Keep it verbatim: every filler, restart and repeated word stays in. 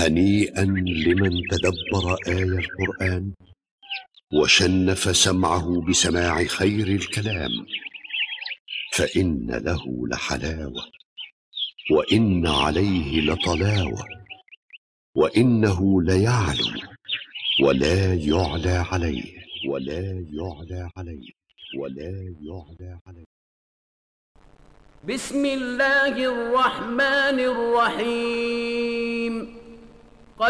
هنيئا لمن تدبر آي القرآن وشنف سمعه بسماع خير الكلام، فإن له لحلاوة وإن عليه لطلاوة، وإنه ليعلو ولا يعلى عليه ولا يعلى عليه ولا يعلى عليه. بسم الله الرحمن الرحيم.